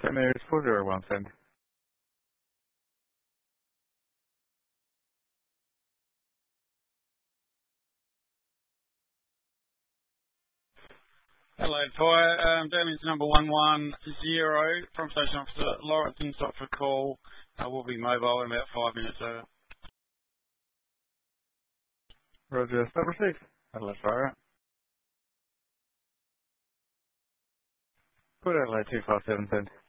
St. 401 send. Hello, Toy. Damage number 110 from Station Officer Lawrence in stop for call. We'll be mobile in about 5 minutes. Roger, stop received. Adelaide Fire out. Put Adelaide 257 send.